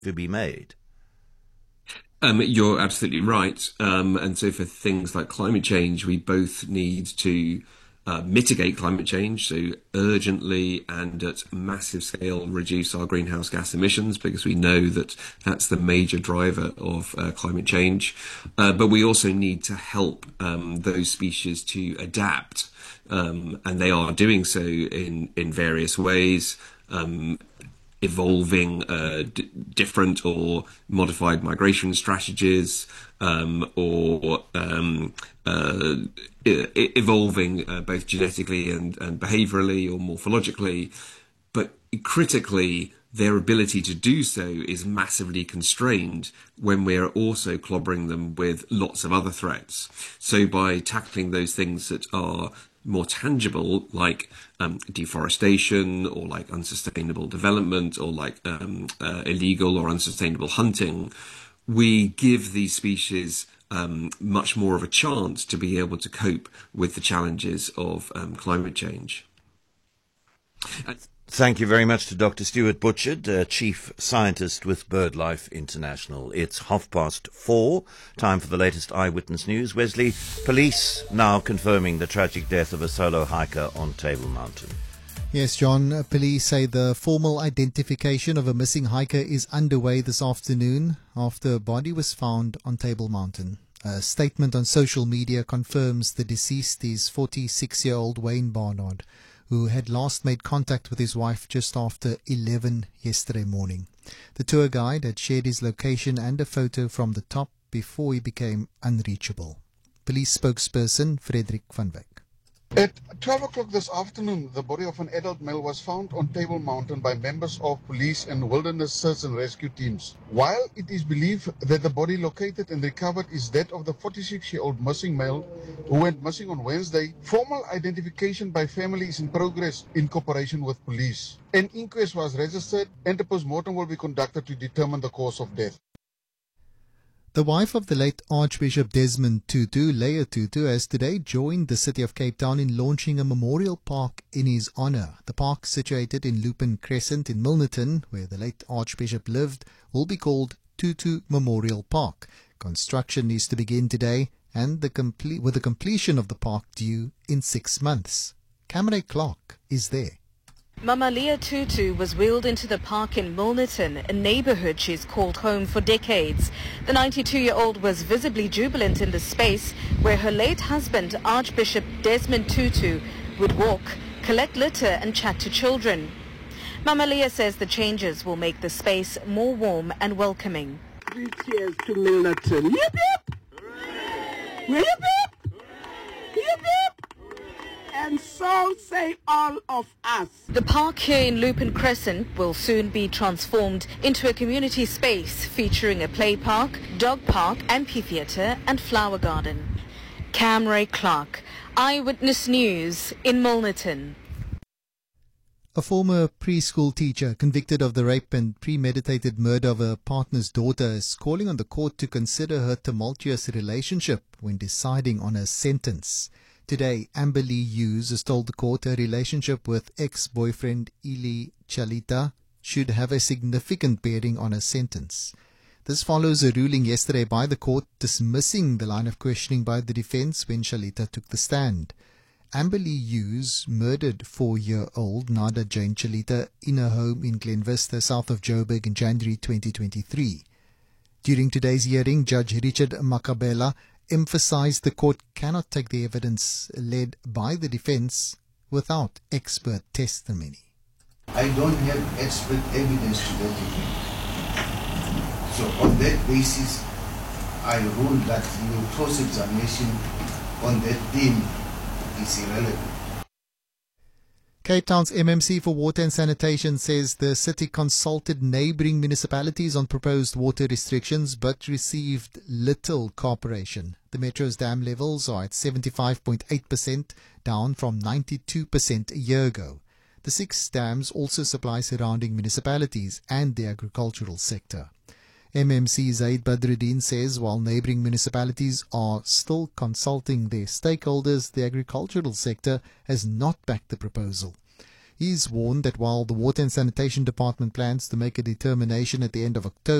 to be made. You're absolutely right. And so for things like climate change, we both need to mitigate climate change, so urgently and at massive scale reduce our greenhouse gas emissions, because we know that that's the major driver of climate change. But we also need to help those species to adapt, and they are doing so in various ways. Evolving different or modified migration strategies, or evolving both genetically and behaviorally or morphologically. But critically, their ability to do so is massively constrained when we're also clobbering them with lots of other threats. So by tackling those things that are more tangible, like deforestation, or like unsustainable development, or like illegal or unsustainable hunting, we give these species much more of a chance to be able to cope with the challenges of climate change. Thank you very much to Dr. Stuart Butcherd, Chief Scientist with BirdLife International. It's 4:30, time for the latest Eyewitness News. Wesley, police now confirming the tragic death of a solo hiker on Table Mountain. Yes, John. Police say the formal identification of a missing hiker is underway this afternoon after a body was found on Table Mountain. A statement on social media confirms the deceased is 46-year-old Wayne Barnard, who had last made contact with his wife just after 11 yesterday morning. The tour guide had shared his location and a photo from the top before he became unreachable. Police spokesperson Frederick van Wyk. At 12 o'clock this afternoon, the body of an adult male was found on Table Mountain by members of police and wilderness search and rescue teams. While it is believed that the body located and recovered is that of the 46-year-old missing male who went missing on Wednesday, formal identification by family is in progress in cooperation with police. An inquest was registered and a post-mortem will be conducted to determine the cause of death. The wife of the late Archbishop Desmond Tutu, Leah Tutu, has today joined the city of Cape Town in launching a memorial park in his honour. The park, situated in Lupin Crescent in Milnerton, where the late Archbishop lived, will be called Tutu Memorial Park. Construction is to begin today, and with the completion of the park due in 6 months. Cameron Clark is there. Mama Leah Tutu was wheeled into the park in Milnerton, a neighbourhood she's called home for decades. The 92-year-old was visibly jubilant in the space where her late husband, Archbishop Desmond Tutu, would walk, collect litter and chat to children. Mama Leah says the changes will make the space more warm and welcoming. 3 cheers to Milnerton. Yip yip! Hooray! Yip yip! Yip yip! And so say all of us. The park here in Lupin Crescent will soon be transformed into a community space featuring a play park, dog park, amphitheatre and flower garden. Cameron Clark, Eyewitness News in Milnerton. A former preschool teacher convicted of the rape and premeditated murder of her partner's daughter is calling on the court to consider her tumultuous relationship when deciding on a sentence. Today, Amber Lee Hughes has told the court her relationship with ex-boyfriend Eli Chalita should have a significant bearing on her sentence. This follows a ruling yesterday by the court dismissing the line of questioning by the defense when Chalita took the stand. Amber Lee Hughes murdered 4-year-old Nada Jane Chalita in her home in Glen Vista, south of Joburg in January 2023. During today's hearing, Judge Richard Makabela emphasized the court cannot take the evidence led by the defense without expert testimony. I don't have expert evidence to that effect. So on that basis, I rule that your cross-examination on that theme is irrelevant. Cape Town's MMC for Water and Sanitation says the city consulted neighbouring municipalities on proposed water restrictions but received little cooperation. The Metro's dam levels are at 75.8%, down from 92% a year ago. The 6 dams also supply surrounding municipalities and the agricultural sector. MMC Zaid Badruddin says while neighbouring municipalities are still consulting their stakeholders, the agricultural sector has not backed the proposal. He's warned that while the Water and Sanitation Department plans to make a determination at the end of October,